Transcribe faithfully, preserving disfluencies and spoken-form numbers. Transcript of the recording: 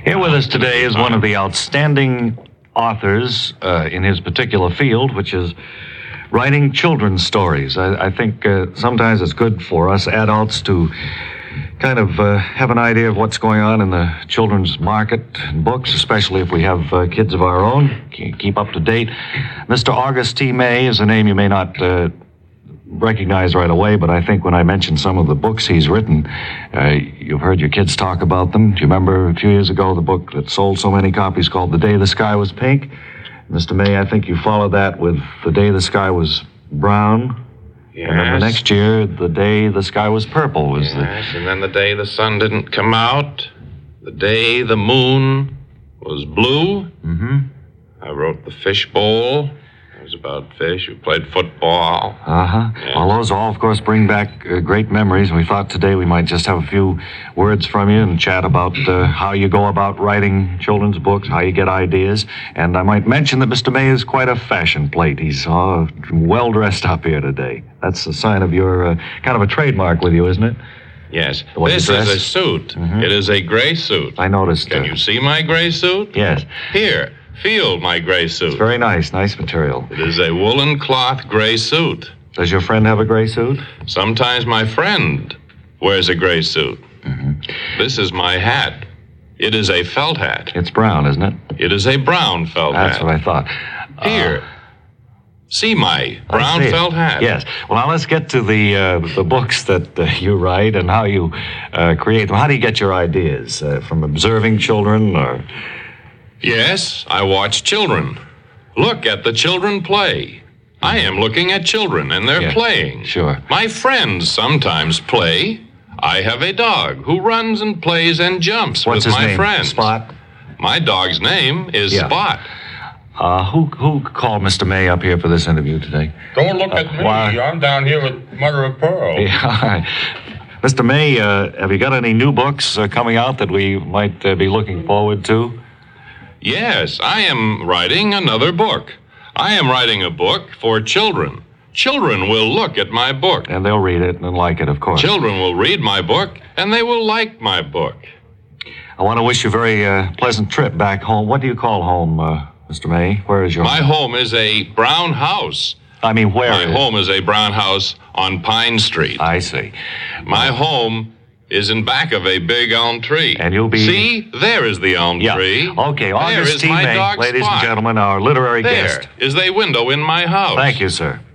Here with us today is one of the outstanding authors uh, in his particular field, which is writing children's stories. I, I think uh, sometimes it's good for us adults to kind of uh, have an idea of what's going on in the children's market and books, especially if we have uh, kids of our own, keep up to date. Mister August T. May is a name you may not uh, recognize right away, but I think when I mention some of the books he's written, uh, you've heard your kids talk about them. Do you remember a few years ago the book that sold so many copies called The Day the Sky Was Pink? Mister May, I think you followed that with The Day the Sky Was Brown. Yes. And then the next year, The Day the Sky Was Purple was yes, the... Yes, and then The Day the Sun Didn't Come Out. The Day the Moon Was Blue. Mm-hmm. I wrote The Fish Bowl. It was about fish who played football. Uh-huh. Yeah. Well, those all, of course, bring back uh, great memories, and we thought today we might just have a few words from you and chat about uh, how you go about writing children's books, how you get ideas. And I might mention that Mister May is quite a fashion plate. He's uh, well dressed up here today. That's a sign of your, uh, kind of a trademark with you, isn't it? Yes. The way you This dress? is a suit. Mhm. It is a gray suit. I noticed. Can uh, you see my gray suit? Yes. Here, feel my gray suit. It's very nice. Nice material. It is a woolen cloth gray suit. Does your friend have a gray suit? Sometimes my friend wears a gray suit. Mm-hmm. This is my hat. It is a felt hat. It's brown, isn't it? It is a brown felt That's hat. what I thought. Here. Uh, See my I brown see it. felt hat. Yes. Well, now let's get to the uh, the books that uh, you write and how you uh, create them. How do you get your ideas? Uh, from observing children or... Yes, I watch children. Look at the children play. I am looking at children, and they're Yeah, playing. sure. My friends sometimes play. I have a dog who runs and plays and jumps What's with his my name? friends. Spot? My dog's name is Yeah. Spot. Uh, who who called Mister May up here for this interview today? Don't look at Uh, me. why- I'm down here with Mother of Pearl. Yeah. Mister May, uh, have you got any new books uh, coming out that we might uh, be looking forward to? Yes, I am writing another book. I am writing a book for children. Children will look at my book. And they'll read it and like it, of course. Children will read my book, and they will like my book. I want to wish you a very uh, pleasant trip back home. What do you call home, uh, Mister May? Where is your My home is a brown house. I mean, where My is it? home is a brown house on Pine Street. I see. My home is in back of a big elm tree. And you'll be- See, there is the elm Yeah. tree. Okay, There August is T. my May, dog ladies Spot. and gentlemen, our literary There guest. is the window in my house. Thank you, sir.